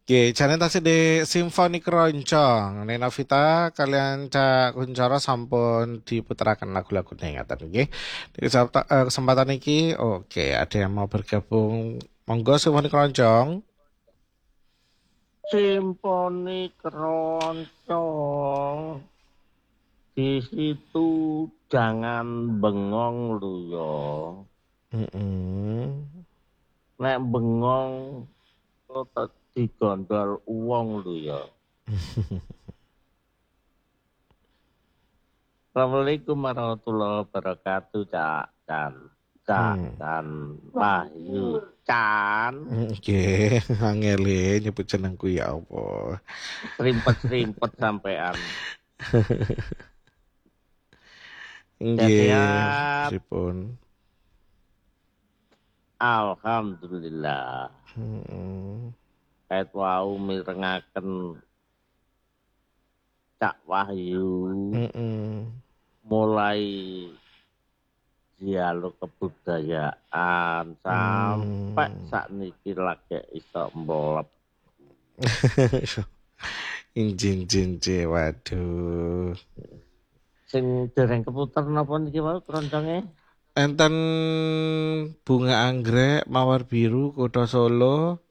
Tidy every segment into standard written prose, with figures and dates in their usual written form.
Oke, jane tasih di Simfoni Keroncong. Nena Vita kalian Cak Kuncoro sampun diputeraken lagu-lagu ingatan nggih. Di kesempatan iki oke, ada yang mau bergabung. Monggo Simfoni Keroncong. Simponi keroncong di situ jangan bengong lu yo. Nek bengong kok digondol uang lu yo. Assalamualaikum warahmatullahi wabarakatuh, Cak dan Wahyu Can. Oke, angele nyebut jenengku ya Allah. Serimpet sampean. Nggih, Sehat. pripun? Alhamdulillah. Kait wau mirengaken Cak Wahyu. Mulai dialog kebudayaan sampai sakniki lagi iso mbolep. Injin waduh. Sing dereng keputer napa niki wae kronconge? Enten bunga anggrek mawar biru Kota Solo.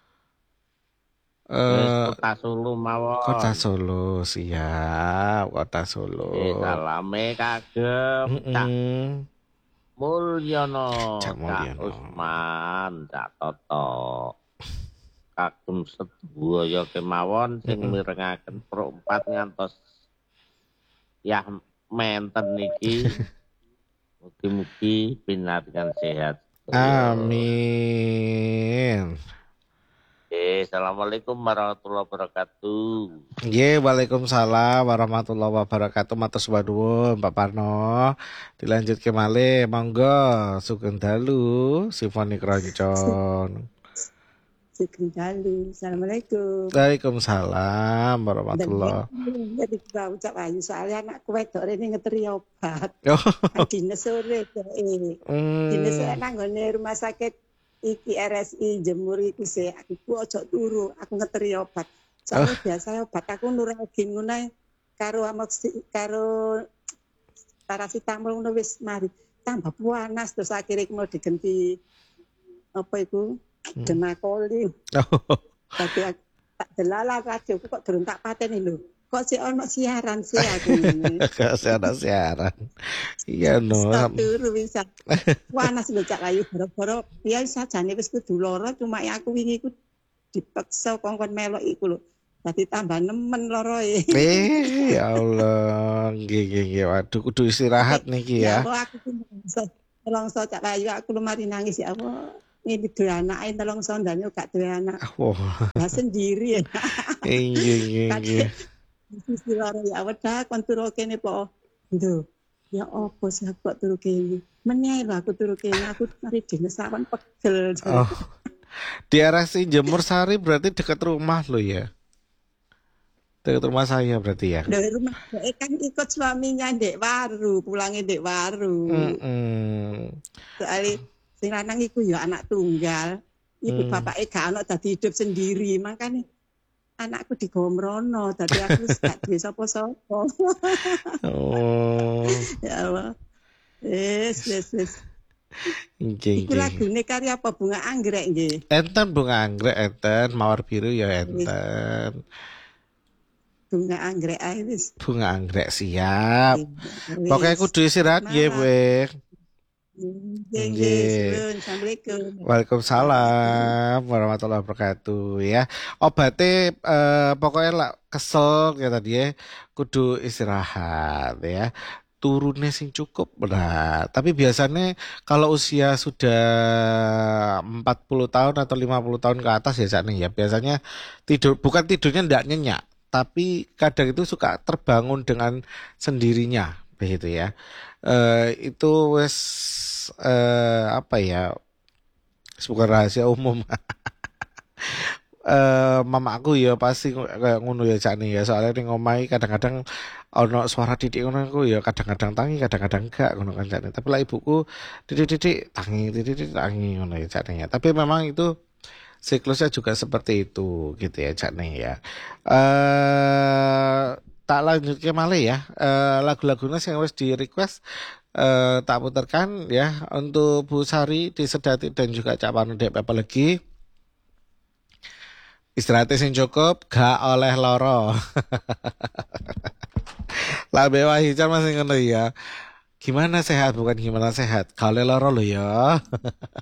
Kota Solo mawon. Kota Solo siap, Kota Solo. Salame kagem Cak Mulyono, Cak Usman, Cak Toto. Kagem sedaya kemawon sing mirengaken Pro 4 ngantos yah menten niki. Mugi-mugi pinarikan sehat. Amin. Assalamualaikum warahmatullahi wabarakatuh. Waalaikumsalam warahmatullahi wabarakatuh. Matur suwun Pak Parno. Dilanjut ke malih, monggo sugeng dalu Simfoni Keroncong. Sugeng dalu. Assalamualaikum. Waalaikumsalam warahmatullahi. Jadi kita ucap ayu soalnya anakku wedok rene ngeteri obat. Dines sore dines sore nanggone rumah sakit iki RSI Jemur iku sih aku ojo turu, aku ngeteri obat. Soalnya biasa obat aku nuragin ngono karo paracetamol ngono wis mari tambah panas terus akhirnya mau diganti apa iku Denakolin. Tapi tak delala radio kok durung tak pateni lho. Kok sih ono siaran sih aku ngene. Kok sih ono siaran. Iya no. Turu bisa. Panas lho Cak Ayu boro-boro ya sajane wis kudu lara cuma aku wingi ku dipaksa kongkon melok iku lho. Dadi tambah nemen loroe. Ya Allah, nggih. Waduh kudu istirahat niki ya. Ya aku nelongso Cak Ayu aku lumari nangis ya Allah. Ini dua anak nelongso ndane gak duwe anak. Lah sendiri. Iya. Sisi loro ya wedah kon turu kene po. Lho, ya opo sih aku kok turu kene. Menyai lho aku turu kene, aku mari dines awan pegel. Di RSI Jemur Sari berarti dekat rumah lo ya? Dekat rumah saya berarti ya? Dari rumah kan ikut suaminya Dek Waru, pulangnya Dek Waru. Soalnya sing lanang iku ya anak tunggal. Ibu bapak gak ono dadi hidup sendiri, makanya anakku digawa mrono, dadi aku gak duwe sapa-sapa. Ya Allah. Yes. Iku lagune karya apa bunga anggrek nggih? Enten bunga anggrek, enten mawar biru ya enten. Bunga anggrek ae wis. Bunga anggrek siap. Pokoke kudu istirahat nggih, Weh. Assalamualaikum. Waalaikumsalam warahmatullahi wabarakatuh ya. Obatnya pokoknya lah kesel ya tadi ya, kudu istirahat ya. Turunnya sing cukup berat. Tapi biasanya kalau usia sudah 40 tahun atau 50 tahun ke atas ya biasanya tidur, bukan tidurnya ndak nyenyak, tapi kadang itu suka terbangun dengan sendirinya begitu ya. Itu wes apa ya, bukan rahasia umum. Mamaku ya pasti kayak ngono ya Cak nih ya, soalnya ning omahe kadang-kadang ono suara titik ngono aku ya kadang-kadang tangi kadang-kadang enggak ngono kan Cak. Tapi lah ibuku titik tangi ngono ya Cak nih ya. Tapi memang itu siklusnya juga seperti itu gitu ya Cak Ning ya. Tak lanjut ke malih ya. Lagu-lagunya yang harus di request tak putarkan ya untuk Bu Sari Disedati dan juga Cak Panu Dek apa lagi. Istirahatnya sing cukup gak oleh loro. Labe Wahican masih ngono ya. Gimana sehat bukan gimana sehat. Gak oleh loro lo ya.